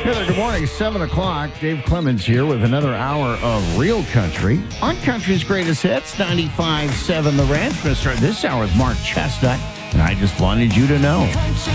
Hey there, good morning. 7 o'clock. Dave Clemens here with another hour of Real Country on Country's Greatest Hits, 95.7 The Ranch. We're going to start this hour with Mark Chestnut, and I just wanted you to know.